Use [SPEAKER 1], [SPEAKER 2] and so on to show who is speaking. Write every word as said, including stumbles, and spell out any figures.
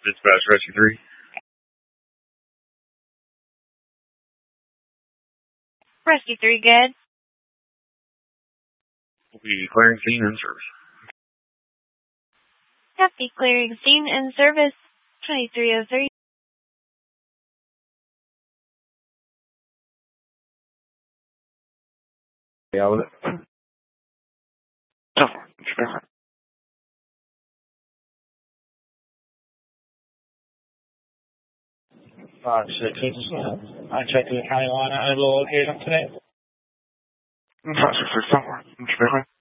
[SPEAKER 1] Dispatch Rescue three.
[SPEAKER 2] Rescue three, good.
[SPEAKER 1] We'll be clearing scene in service.
[SPEAKER 2] Copy, clearing scene in service. twenty-three oh three.
[SPEAKER 1] Yeah, with it. Oh, sure.
[SPEAKER 3] Five, six, six. I checked the county line. I'm able to locate him today.
[SPEAKER 1] Five, six, six, somewhere. Sure.